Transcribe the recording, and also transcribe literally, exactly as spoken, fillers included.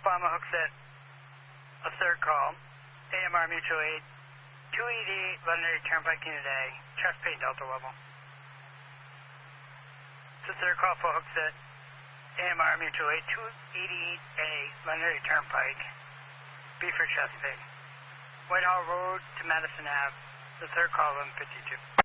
Bomber Hookset, a third call, A M R Mutual Aid, two eighty-eight Londonderry Turnpike Unit A, Chesapeake Delta level. It's a third call for Hookset, A M R Mutual Aid, two eighty-eight A Londonderry Turnpike, B for Chesapeake. Whitehall Road to Madison Ave, the third call, eleven fifty-two.